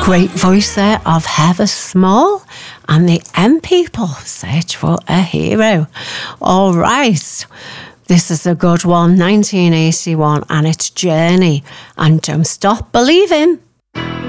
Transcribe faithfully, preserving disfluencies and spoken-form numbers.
Great voice there of Heather Small and the M People, Search for a Hero. All right, this is a good one, nineteen eighty-one, and it's Journey and Don't Stop Believing.